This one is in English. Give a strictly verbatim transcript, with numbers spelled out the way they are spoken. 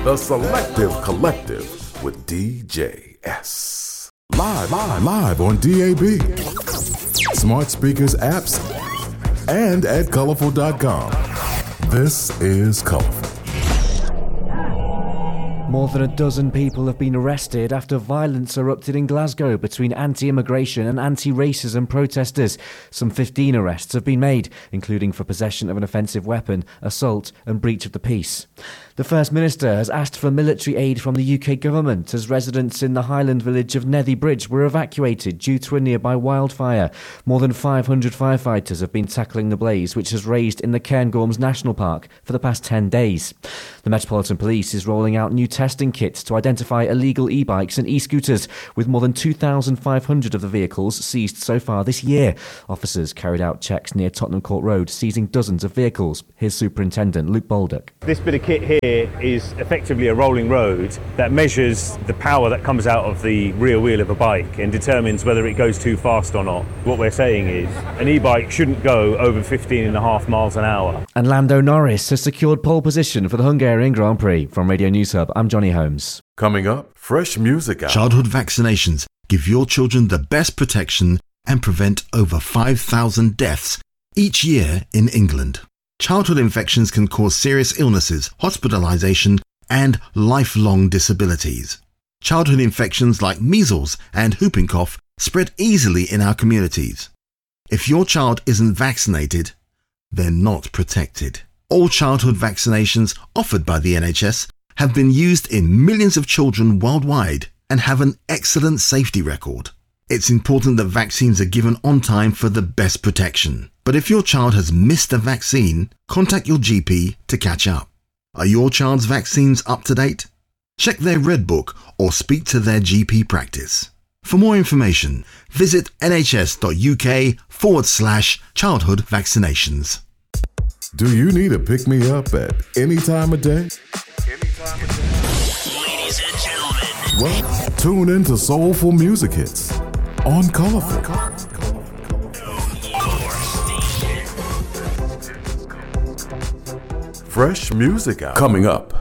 The Selective Collective with D J S. Live, live, live on D A B, smart speakers, apps, and at colorful dot com. This is Colorful. More than a dozen people have been arrested after violence erupted in Glasgow between anti-immigration and anti-racism protesters. Some fifteen arrests have been made, including for possession of an offensive weapon, assault and breach of the peace. The First Minister has asked for military aid from the U K government as residents in the Highland village of Nethy Bridge were evacuated due to a nearby wildfire. More than five hundred firefighters have been tackling the blaze, which has raged in the Cairngorms National Park for the past ten days. The Metropolitan Police is rolling out new testing kits to identify illegal e-bikes and e-scooters, with more than two thousand five hundred of the vehicles seized so far this year. Officers carried out checks near Tottenham Court Road, seizing dozens of vehicles. Here's Superintendent Luke Baldock. This bit of kit here is effectively a rolling road that measures the power that comes out of the rear wheel of a bike and determines whether it goes too fast or not. What we're saying is an e-bike shouldn't go over fifteen and a half miles an hour. And Lando Norris has secured pole position for the Hungarian Grand Prix. From Radio News Hub, I'm Johnny Holmes. Coming up, fresh music out. Childhood vaccinations give your children the best protection and prevent over five thousand deaths each year in England. Childhood infections can cause serious illnesses, hospitalization, and lifelong disabilities. Childhood infections like measles and whooping cough spread easily in our communities. If your child isn't vaccinated, they're not protected. All childhood vaccinations offered by the N H S have been used in millions of children worldwide and have an excellent safety record. It's important that vaccines are given on time for the best protection. But if your child has missed a vaccine, contact your G P to catch up. Are your child's vaccines up to date? Check their Red Book or speak to their G P practice. For more information, visit nhs.uk forward slash childhood vaccinations. Do you need a pick-me-up at any time of day? Anytime of day. Ladies and gentlemen. Well, tune in to Soulful Music Hits on Colorful. Fresh music out. Coming up